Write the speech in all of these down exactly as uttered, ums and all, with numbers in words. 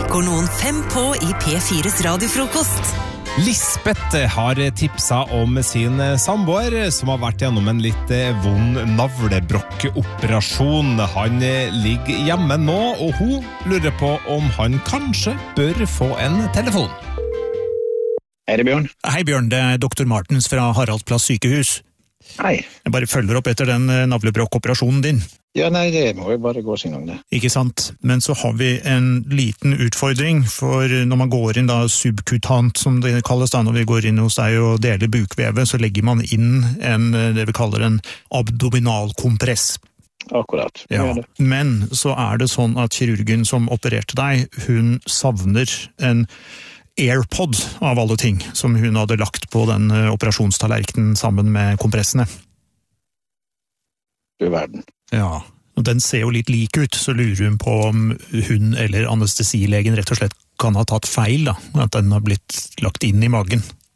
går noen fem på i P fires radiofrokost. Lisbeth har tipsa om sin samboer som har vært gjennom en litt vond navlebrokkoperasjon. Han ligger hjemme nå, og hun lurer på om han kanskje bør få en telefon. Hei, det er Bjørn. Hei Bjørn, det er doktor Martens fra Haraldsplass sykehus. Hei. Jeg bare følger opp etter den navlebrokkoperasjonen din. Ja, nei, det må jo bare gå sin gang det. Ikke sant, men så har vi en liten utfordring, for når man går inn da subkutant, som det kalles da, når vi går inn hos deg og deler bukvevet, så legger man inn en, det vi kaller en abdominalkompress. Akkurat. Ja. Men så er det sånn at kirurgen som opererte deg, hun savner en AirPod av alle ting, som hun hadde lagt på den operasjonstallerkenen sammen med kompressene. Du verden. Ja, og den ser jo litt lik ut, så lurer hun på om hun eller anestesilegen rett og slett kan ha tatt feil, da, at den har blitt lagt inn i magen.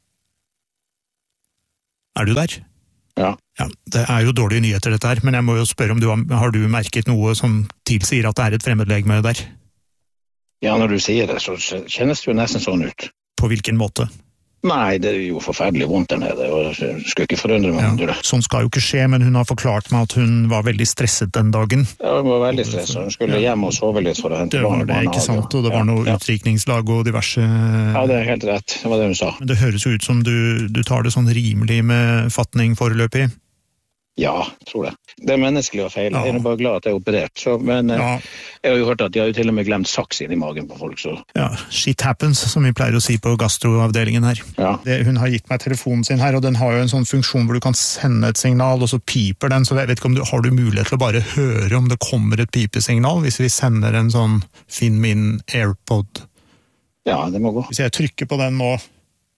Er du der? Ja. Ja, det er jo dårlige nyheter dette her, men jeg må jo spørre om du har, har du merket noe som tilsier at det er et fremmedlegeme der? Ja, når du sier det, så kjennes det jo nesten sånn ut. På hvilken måte? Nei, det er jo forferdelig vondt der nede, og jeg skulle ikke forundre meg om ja, det. Sånn skal jo ikke skje, men hun har forklart meg at hun var veldig stresset den dagen. Ja, hun var veldig stresset. Hun skulle hjem og sove litt for å hente barn. Det var det, ikke sant? Og det var noe ja, utdrikningslag og diverse... Ja, det er helt rett. Det var det hun sa. Men det høres jo ut som du, du tar det sånn rimelig med fatning foreløpig. Ja, tror det. Det er menneskelig å feile. Ja. Jeg er bare glad at jeg er operert. Så, men ja. Jeg har jo hørt at de har jo til og med glemt saks inn i magen på folk. Så. Ja, shit happens, som vi pleier å si på gastroavdelingen her. Ja. Det, hun har gitt meg telefonen sin her, og den har jo en sånn funksjon hvor du kan sende et signal, og så piper den. Så jeg vet ikke om du har du mulighet til å bare høre om det kommer et pipesignal, hvis vi sender en sånn Finn min AirPod. Ja, det må gå. Hvis jeg trykker på den nå,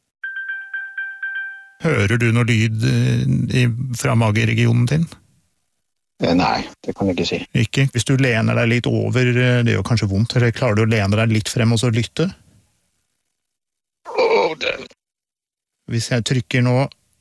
hører du noe lyd i, fra mageregionen din? Nei, det kan jeg ikke si. Ikke? Hvis du lener deg litt over, det er jo kanskje vondt, eller klarer du å lene deg litt frem og så lytte? Oh, det... Hvis jeg trykker nå...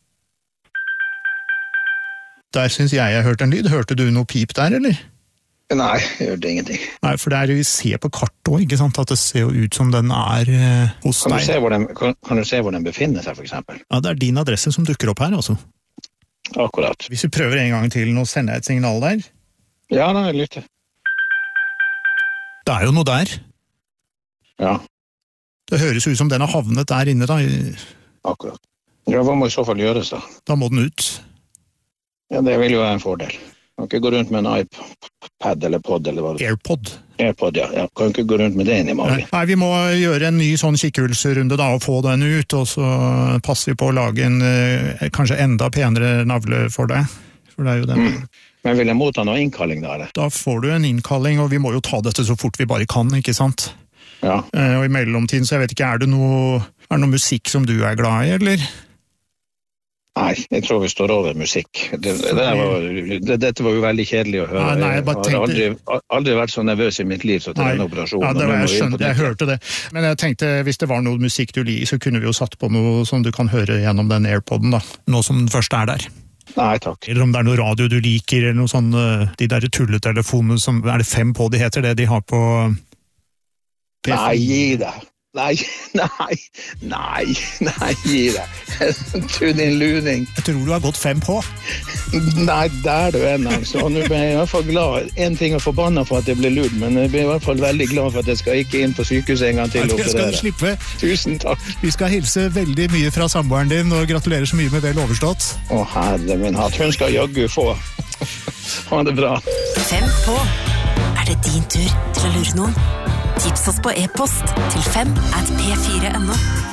Der synes jeg jeg hørte en lyd. Hørte du noe pip der, eller? Nei, jeg hørte ingenting. Nei, for det er jo vi ser på kartet også, ikke sant? At det ser jo ut som den er eh, hos kan deg. Du se hvor den, kan, kan du se hvor den befinner seg, for eksempel? Ja, det er din adresse som dukker opp her, altså. Akkurat. Hvis vi prøver en gang til, nå sender jeg et signal der. Ja, da, jeg lytter. Det er jo noe der. Ja. Det høres ut som den har havnet der inne, da. Akkurat. Ja, hva må i så fall gjøres, da? Da må den ut. Ja, det vil jo være en fordel. Kan ikke gå rundt med en iPad eller pod eller hva det er. AirPod. AirPod, ja. ja. Kan ikke gå rundt med det inn i magen. Nei, vi må gjøre en ny sånn kikkhullsrunde da, og få den ut, og så passer vi på å lage en eh, kanskje enda penere navle for deg. For det er jo den. Mm. Men vil jeg motta noe innkalling da, eller? Da får du en innkalling, og vi må jo ta dette så fort vi bare kan, ikke sant? Ja. Eh, og i mellomtiden, så jeg vet ikke, er det noe, er det noe musikk som du er glad i, eller? Nei, jeg tror vi står over musikk. Det, det var, det, dette var jo veldig kjedelig å høre. Nei, nei, jeg bare tenkte... har aldri, aldri vært så nervøs i mitt liv så til denne operasjonen. Ja, det var, jeg skjønte, jeg hørte det. Men jeg tenkte, hvis det var noe musikk du liker, så kunne vi jo satt på noe som du kan høre gjennom den AirPodden da. Nå som den første er der. Nei, takk. Eller om det er noe radio du liker, eller noe sånn, de der tulletelefonene som, er det fem på de heter det de har på... P fem? Nei, gi deg. Nei, nei, nei, nei, gi deg. Du din luning. Jeg tror du har gått fem på. Nei, der du er, altså. Og nå ble jeg i hvert fall glad. En ting er forbannet for at jeg ble lurt, men jeg ble i hvert fall veldig glad for at jeg skal ikke inn på sykehuset en gang til. Nei, det skal du slippe. Tusen takk. Vi skal hilse veldig mye fra samboeren din, og gratulerer så mye med vel overstått. Å, herre min hatt. Hun skal jaggu få. Ha det bra. Fem på. Er det din tur til å lure noen? Tips oss på e-post til fem at p fire punktum no.